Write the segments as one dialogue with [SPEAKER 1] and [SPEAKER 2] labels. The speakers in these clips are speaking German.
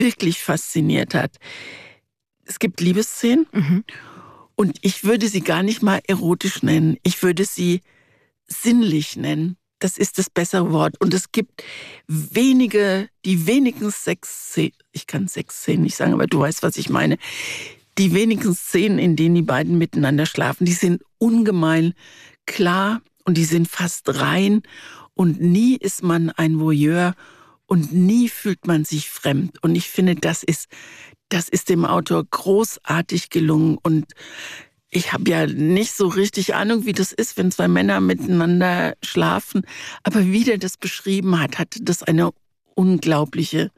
[SPEAKER 1] wirklich fasziniert hat. Es gibt Liebesszenen und ich würde sie gar nicht mal erotisch nennen. Ich würde sie sinnlich nennen. Das ist das bessere Wort. Und es gibt die wenigen Sexszenen, ich kann Sexszenen nicht sagen, aber du weißt, was ich meine. Die wenigen Szenen, in denen die beiden miteinander schlafen, die sind ungemein klar und die sind fast rein. Und nie ist man ein Voyeur und nie fühlt man sich fremd. Und ich finde, das ist dem Autor großartig gelungen. Und ich habe ja nicht so richtig Ahnung, wie das ist, wenn zwei Männer miteinander schlafen. Aber wie der das beschrieben hat, hatte das eine unglaubliche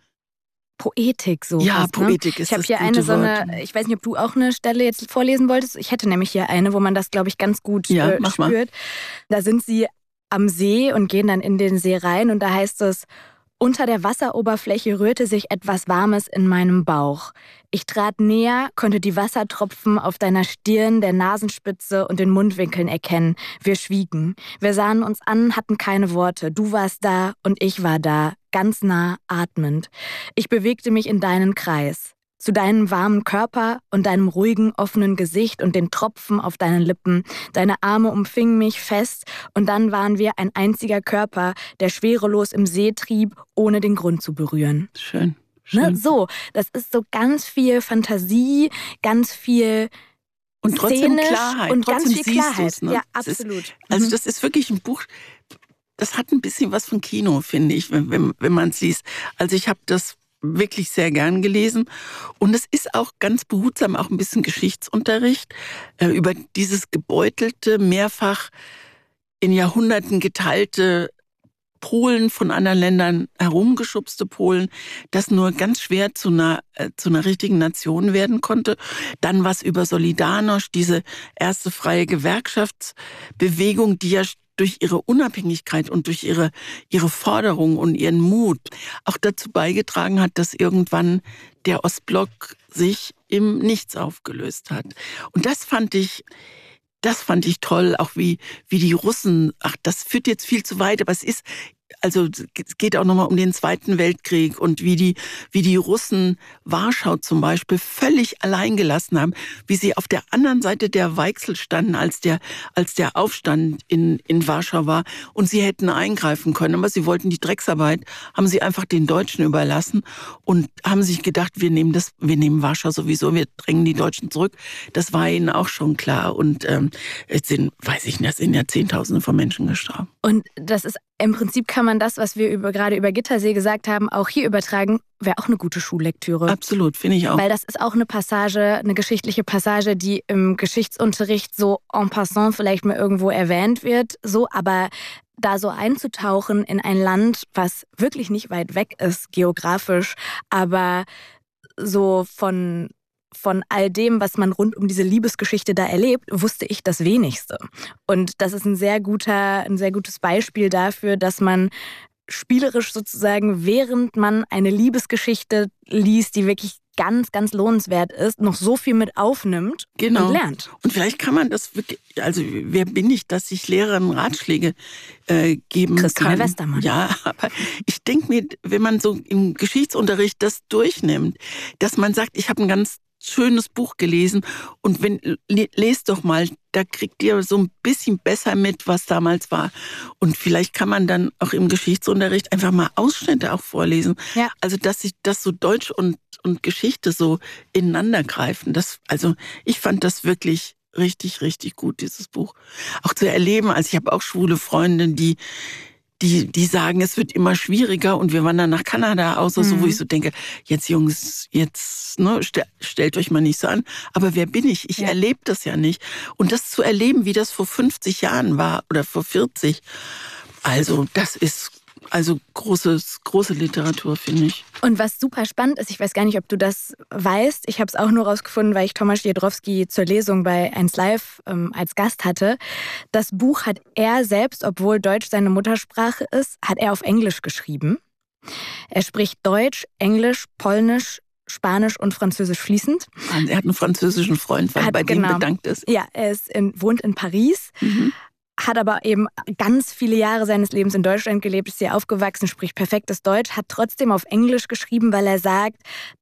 [SPEAKER 2] Poetik so.
[SPEAKER 1] Ja,
[SPEAKER 2] fast,
[SPEAKER 1] Poetik
[SPEAKER 2] ne?
[SPEAKER 1] ist
[SPEAKER 2] Ich habe hier eine so eine, ich weiß nicht, ob du auch eine Stelle jetzt vorlesen wolltest. Ich hätte nämlich hier eine, wo man das, glaube ich, ganz gut spürt.
[SPEAKER 1] Mal.
[SPEAKER 2] Da sind sie am See und gehen dann in den See rein und da heißt es: Unter der Wasseroberfläche rührte sich etwas Warmes in meinem Bauch. Ich trat näher, konnte die Wassertropfen auf deiner Stirn, der Nasenspitze und den Mundwinkeln erkennen. Wir schwiegen. Wir sahen uns an, hatten keine Worte. Du warst da und ich war da, ganz nah, atmend. Ich bewegte mich in deinen Kreis. Zu deinem warmen Körper und deinem ruhigen, offenen Gesicht und den Tropfen auf deinen Lippen. Deine Arme umfingen mich fest und dann waren wir ein einziger Körper, der schwerelos im See trieb, ohne den Grund zu berühren.
[SPEAKER 1] Schön.
[SPEAKER 2] Ne? So, das ist so ganz viel Fantasie, ganz viel
[SPEAKER 1] und trotzdem Klarheit.
[SPEAKER 2] Und
[SPEAKER 1] trotzdem
[SPEAKER 2] ganz viel Klarheit.
[SPEAKER 1] Ne?
[SPEAKER 2] Ja, absolut.
[SPEAKER 1] Das ist wirklich ein Buch, das hat ein bisschen was von Kino, finde ich, wenn man es liest. Also ich habe das wirklich sehr gern gelesen. Und es ist auch ganz behutsam, auch ein bisschen Geschichtsunterricht über dieses gebeutelte, mehrfach in Jahrhunderten geteilte Polen, von anderen Ländern herumgeschubste Polen, das nur ganz schwer zu einer richtigen Nation werden konnte. Dann was über Solidarność, diese erste freie Gewerkschaftsbewegung, die ja durch ihre Unabhängigkeit und durch ihre Forderung und ihren Mut auch dazu beigetragen hat, dass irgendwann der Ostblock sich im Nichts aufgelöst hat. Und das fand ich toll, auch wie die Russen, das führt jetzt viel zu weit, aber es geht auch nochmal um den Zweiten Weltkrieg und wie die Russen Warschau zum Beispiel völlig allein gelassen haben, wie sie auf der anderen Seite der Weichsel standen, als der Aufstand in Warschau war und sie hätten eingreifen können, aber sie wollten die Drecksarbeit, haben sie einfach den Deutschen überlassen und haben sich gedacht, wir nehmen Warschau sowieso, wir drängen die Deutschen zurück. Das war ihnen auch schon klar und es sind ja Zehntausende von Menschen gestorben.
[SPEAKER 2] Und das ist im Prinzip, kann man das, was wir gerade über Gittersee gesagt haben, auch hier übertragen, wäre auch eine gute Schullektüre.
[SPEAKER 1] Absolut, finde ich auch.
[SPEAKER 2] Weil das ist auch eine Passage, eine geschichtliche Passage, die im Geschichtsunterricht so en passant vielleicht mal irgendwo erwähnt wird, so, aber da so einzutauchen in ein Land, was wirklich nicht weit weg ist, geografisch, aber so von all dem, was man rund um diese Liebesgeschichte da erlebt, wusste ich das wenigste. Und das ist ein sehr gutes Beispiel dafür, dass man spielerisch sozusagen, während man eine Liebesgeschichte liest, die wirklich ganz, ganz lohnenswert ist, noch so viel mit aufnimmt und lernt.
[SPEAKER 1] Und vielleicht kann man das wirklich, also wer bin ich, dass ich Lehrern Ratschläge geben
[SPEAKER 2] Christine
[SPEAKER 1] kann?
[SPEAKER 2] Westermann.
[SPEAKER 1] Ja, aber ich denke mir, wenn man so im Geschichtsunterricht das durchnimmt, dass man sagt, ich habe ein ganz schönes Buch gelesen und lest doch mal, da kriegt ihr so ein bisschen besser mit, was damals war. Und vielleicht kann man dann auch im Geschichtsunterricht einfach mal Ausschnitte auch vorlesen.
[SPEAKER 2] Ja.
[SPEAKER 1] Also, dass sich das so Deutsch und Geschichte so ineinander greifen. Ich fand das wirklich richtig, richtig gut, dieses Buch. Auch zu erleben, also ich habe auch schwule Freundinnen, die sagen, es wird immer schwieriger und wir wandern nach Kanada aus, so, wo ich so denke, jetzt Jungs, stellt euch mal nicht so an. Aber wer bin ich? Ich erlebe das ja nicht. Und das zu erleben, wie das vor 50 Jahren war oder vor 40, also das ist große Literatur, finde ich.
[SPEAKER 2] Und was super spannend ist, ich weiß gar nicht, ob du das weißt, ich habe es auch nur rausgefunden, weil ich Tomasz Jedrowski zur Lesung bei 1Live als Gast hatte. Das Buch hat er selbst, obwohl Deutsch seine Muttersprache ist, hat er auf Englisch geschrieben. Er spricht Deutsch, Englisch, Polnisch, Spanisch und Französisch fließend.
[SPEAKER 1] Er hat einen französischen Freund, weil er bei dem bedankt ist.
[SPEAKER 2] Ja, er wohnt in Paris. hat aber eben ganz viele Jahre seines Lebens in Deutschland gelebt, ist hier aufgewachsen, spricht perfektes Deutsch, hat trotzdem auf Englisch geschrieben, weil er sagt,